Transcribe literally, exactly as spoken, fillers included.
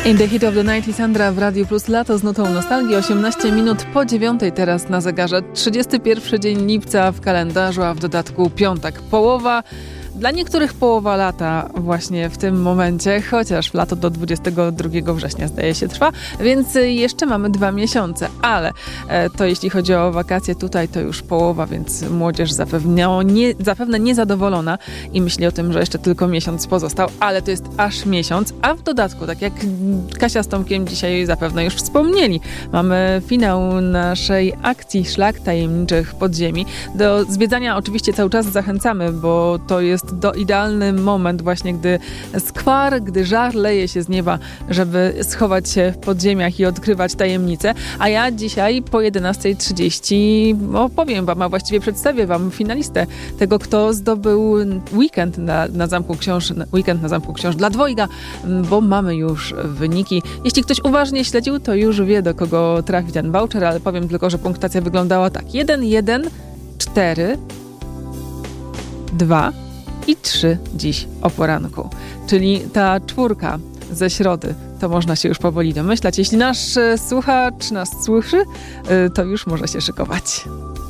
In the Heat of the Night i Sandra w Radiu Plus, lato z nutą nostalgii. osiemnaście minut po dziewiątej teraz na zegarze. trzydziesty pierwszy dzień lipca w kalendarzu, a w dodatku piątek. Połowa, dla niektórych połowa lata właśnie w tym momencie, chociaż lato do dwudziestego drugiego września zdaje się trwa, więc jeszcze mamy dwa miesiące, ale to jeśli chodzi o wakacje, tutaj to już połowa, więc młodzież zapewne, nie, zapewne niezadowolona i myśli o tym, że jeszcze tylko miesiąc pozostał, ale to jest aż miesiąc, a w dodatku, tak jak Kasia z Tomkiem dzisiaj zapewne już wspomnieli, mamy finał naszej akcji Szlak Tajemniczych Podziemi. Do zwiedzania oczywiście cały czas zachęcamy, bo to jest do idealny moment właśnie, gdy skwar, gdy żar leje się z nieba, żeby schować się w podziemiach i odkrywać tajemnice. A ja dzisiaj po jedenastej trzydzieści opowiem wam, a właściwie przedstawię wam finalistę tego, kto zdobył weekend na, na Zamku Książ, weekend na Zamku Książ dla dwojga, bo mamy już wyniki. Jeśli ktoś uważnie śledził, to już wie, do kogo trafi ten voucher, ale powiem tylko, że punktacja wyglądała tak. jeden, jeden, cztery, dwa i trzy dziś o poranku. Czyli ta czwórka ze środy, to można się już powoli domyślać. Jeśli nasz słuchacz nas słyszy, to już może się szykować.